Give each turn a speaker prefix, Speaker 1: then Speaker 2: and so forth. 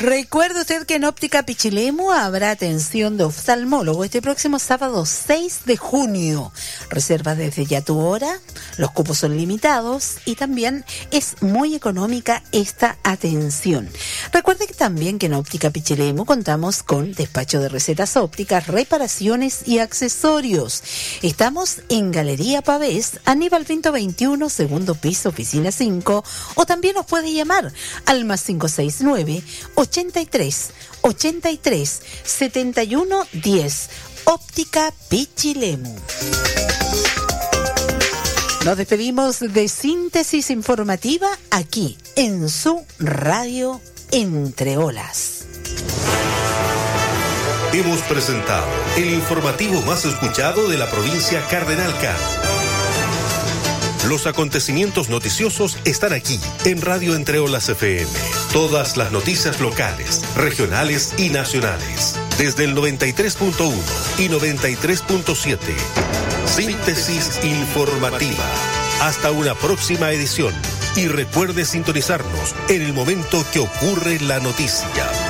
Speaker 1: Recuerde usted que en Óptica Pichilemu habrá atención de oftalmólogo este próximo sábado 6 de junio. Reserva desde ya tu hora, los cupos son limitados y también es muy económica esta atención. Recuerde que también que en Óptica Pichilemu contamos con despacho de recetas ópticas, reparaciones y accesorios. Estamos en Galería Pavés, Aníbal Pinto 21, segundo piso, oficina 5, o también nos puede llamar al más 569 83 83 71 10. Óptica Pichilemu. Nos despedimos de Síntesis Informativa aquí en su radio Entre Olas.
Speaker 2: Hemos presentado el informativo más escuchado de la provincia Cardenal-Car. Los acontecimientos noticiosos están aquí, en Radio Entre Olas FM. Todas las noticias locales, regionales y nacionales. Desde el 93.1 y 93.7. Síntesis informativa. Hasta una próxima edición. Y recuerde sintonizarnos en el momento que ocurre la noticia.